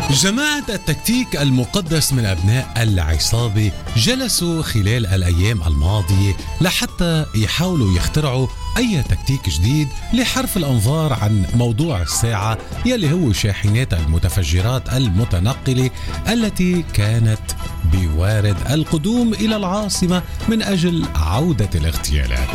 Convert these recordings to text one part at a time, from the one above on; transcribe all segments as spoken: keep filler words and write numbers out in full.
جماعة التكتيك المقدس من أبناء العصابة جلسوا خلال الأيام الماضية لحتى يحاولوا يخترعوا أي تكتيك جديد لحرف الأنظار عن موضوع الساعة يلي هو شاحنات المتفجرات المتنقلة التي كانت بوارد القدوم إلى العاصمة من أجل عودة الاغتيالات.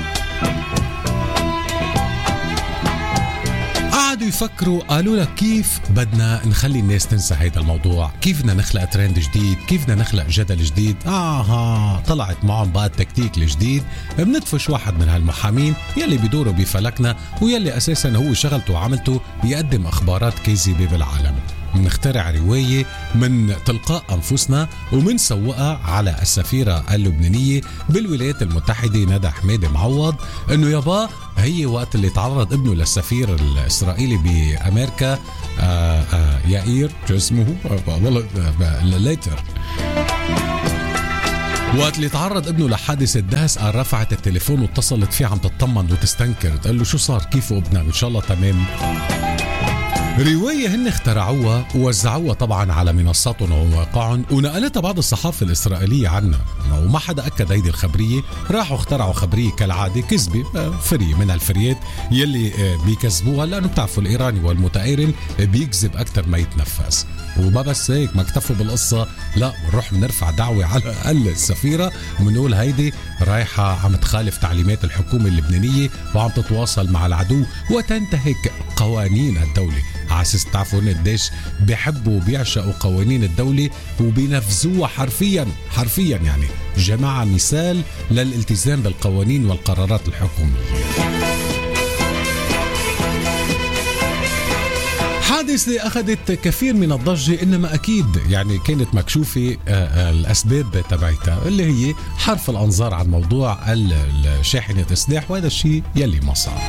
قعدوا يفكروا، قالوا لك كيف بدنا نخلي الناس تنسى هيدا الموضوع، كيف بدنا نخلق ترند جديد، كيف بدنا نخلق جدل جديد. آها طلعت معهم بقى التكتيك الجديد، بندفش واحد من هالمحامين يلي بيدوروا بفلكنا ويلي أساسا هو شغلته وعملته يقدم أخبارات كاذبة بالعالم. منخترع رواية من تلقاء أنفسنا ومنسوقها على السفيرة اللبنانية بالولايات المتحدة ندى حمادي معوض انه يابا هي وقت اللي تعرض ابنه للسفير الإسرائيلي بأمريكا آآ آآ يائير شو اسمه والله ليتر، وقت اللي تعرض ابنه لحادث الدهس قال رفعت التليفون واتصلت فيه عم تطمن وتستنكر، قال له شو صار كيفه ابنك ان شاء الله تمام. رواية هن اخترعوها ووزعوها طبعا على منصاتهم ومواقعهم ونقلتها بعض الصحافة الإسرائيلية عنا وما حدا أكد هيدي الخبرية. راحوا اخترعوا خبرية كالعادة كذبة، فري من الفريات يلي بيكذبوها لأنه بتعرفوا الإيراني والمتآيرن بيكذب أكتر ما يتنفس. وما بس هيك، ما اكتفوا بالقصة، لا بنروح بنرفع دعوة على السفيرة وبنقول هيدي رايحة عم تخالف تعليمات الحكومة اللبنانية وعم تتواصل مع العدو وتنتهك قوانين الدولة. عاسس تعرفوا ان قديش بيحبوا وبيعشقوا قوانين الدولة وبينفذوها حرفيا حرفيا يعني جماعة مثال للالتزام بالقوانين والقرارات الحكومية. حادثة أخذت كثير من الضجة، إنما أكيد يعني كانت مكشوفة الأسباب تبعتها اللي هي حرف الأنظار عن موضوع شاحنة السلاح، وهذا الشيء يلي ما صار.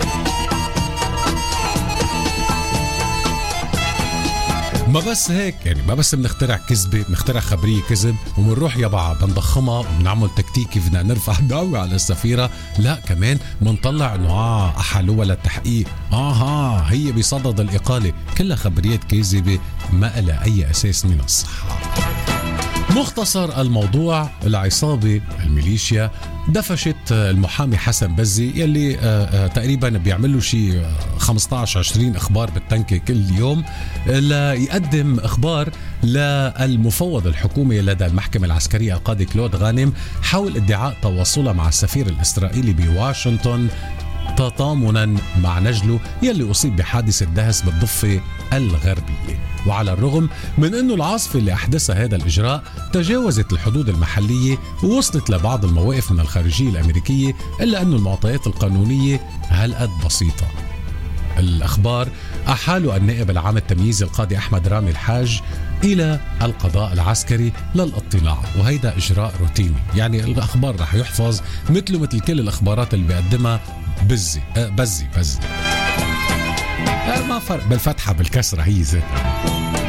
ما بس هيك يعني، ما بس بنخترع كذبة، بنخترع خبرية كذب وبنروح يا بعض بنضخمها وبنعمل تكتيك كيف بدنا نرفع دعوة على السفيرة، لا كمان بنطلع انه اه احالوها للتحقيق، اه هي بصدد الإقالة، كلها خبريات كذبة ما لها أي أساس من الصحة. مختصر الموضوع، العصابة الميليشيا دفشت المحامي حسن بزي يلي تقريبا بيعملوا شي خمسة عشر عشرين اخبار بالتنكة كل يوم ليقدم اخبار للمفوض الحكومي لدى المحكمة العسكرية القاضي كلود غانم حول ادعاء تواصله مع السفير الإسرائيلي بواشنطن تضامنا مع نجله يلي أصيب بحادث الدهس بالضفة الغربية. وعلى الرغم من أنه العاصفة اللي أحدثها هذا الإجراء تجاوزت الحدود المحلية ووصلت لبعض المواقف من الخارجية الأمريكية، إلا أن المعطيات القانونية هالقد بسيطة. الأخبار أحالوا النائب العام التمييزي القاضي أحمد رامي الحاج إلى القضاء العسكري للاطلاع، وهيدا إجراء روتيني، يعني الأخبار رح يحفظ مثله مثل كل الأخبارات اللي بيقدمها بزي أه بزي بزي أه ما فرق بالفتحة بالكسرة هي ذاتها.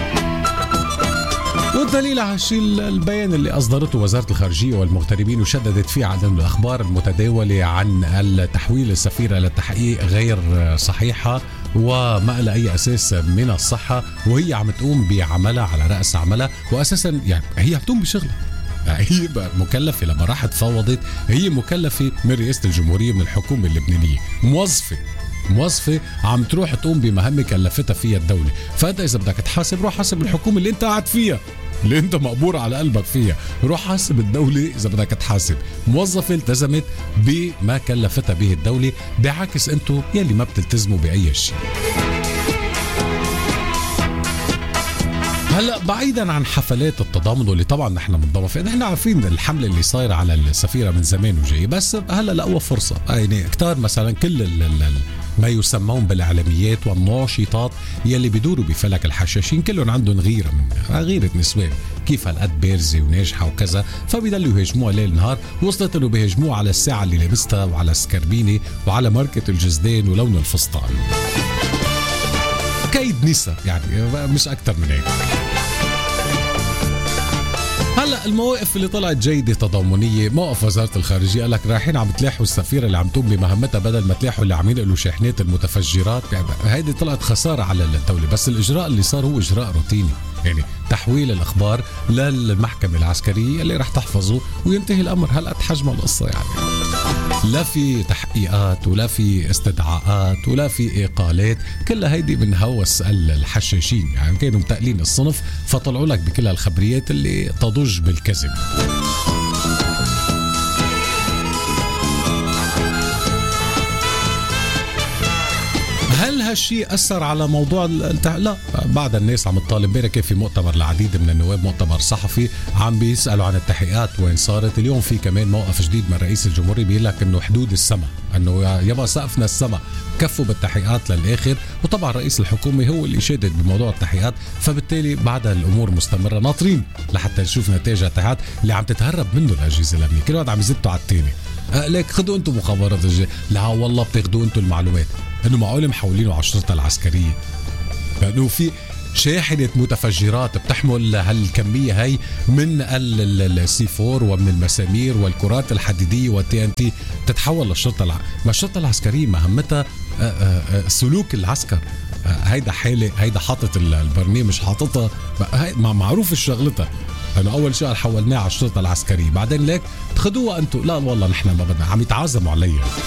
والدليل على الشيء البيان اللي أصدرته وزارة الخارجية والمغتربين وشددت فيه عدم الأخبار المتداولة عن التحويل السفيرة للتحقيق غير صحيحة وما لها أي أساس من الصحة، وهي عم تقوم بعملها على رأس عملها، وأساسا يعني هي بتقوم بشغلها، هي مكلفة لما راحت فوضت، هي مكلفة من رئاسة الجمهورية من الحكومة اللبنانية، موظفة موظفة عم تروح تقوم بمهمة كلفتها فيها الدولة. فأنت إذا بدك تحاسب روح حاسب الحكومة اللي أنت قاعد فيها، اللي أنت مقبور على قلبك فيها، روح حاسب الدولة إذا بدك تحاسب. موظفة التزمت بما كلفتها به الدولة، بعكس أنتوا يلي ما بتلتزموا بأي شيء. هلا بعيدا عن حفلات التضامن اللي طبعا نحن بنضم فيها، نحن عارفين الحمله اللي صايره على السفيره من زمان وجاي، بس هلا لقوا فرصه يعني كتار مثلا كل ال ال ما يسمون بالاعلاميات والناشطات يلي بيدوروا بفلك الحشاشين كلهم عندهم غيره من غيره نسوان كيف هالقد بارزه وناجحه وكذا، فبيضلوا يهاجموها ليل نهار. وصلت انه بيهاجموها على الساعه اللي لابستها وعلى السكربينه وعلى ماركه الجزدان ولون الفستان. كيد نسا يعني مش اكتر من هيك. هلا المواقف اللي طلعت جيده تضامنيه، موقف وزاره الخارجيه قال لك رايحين عم تلاحوا السفيره اللي عم تقوم بمهمتها بدل ما تلاحوا اللي عم ينقلوا شاحنات المتفجرات، يعني هيدي طلعت خساره على الدوله، بس الاجراء اللي صار هو اجراء روتيني، يعني تحويل الاخبار للمحكمه العسكريه اللي رح تحفظه وينتهي الامر. هلا حجم القصه يعني لا في تحقيقات ولا في استدعاءات ولا في اقالات، كلها هيدي من هوس الحشاشين، يعني كانوا متقلين الصنف فطلعوا لك بكل الخبريات اللي تضج بالكذب. هل هالشيء أثر على موضوع التح... لا، بعد الناس عم تطالب. امبارح كان في مؤتمر العديد من النواب، مؤتمر صحفي عم بيسألوا عن التحقيقات وين صارت. اليوم في كمان موقف جديد من رئيس الجمهورية بيقول لك انه حدود السماء، انه يبقى سقفنا السماء، كفوا بالتحقيقات للآخر. وطبعا رئيس الحكومة هو اللي شادد بموضوع التحقيقات، فبالتالي بعدها الأمور مستمرة، ناطرين لحتى نشوف نتائج التحقيقات اللي عم تتهرب منه الأجهزة الأمنية. كل واحد عم يزتوا على التاني، ليك خدوا انتم مخابرات الجي، لا والله بتاخدوا انتم المعلومات. انه معقول محولينه على الشرطه العسكريه؟ لانه في شاحنه متفجرات بتحمل هالكميه هي من السي فور ومن المسامير والكرات الحديديه والتي ان تي تتحول للشرطه الع... ما الشرطه العسكريه مهمتها سلوك العسكر. هيدا حاله، هيدا حاطط البرنامج حاططها معروف الشغلتها، انه اول شيء حولناه على الشرطه العسكريه، بعدين ليك تاخذوها انتم، لا والله نحن ما بدنا، عم يتعازموا عليها.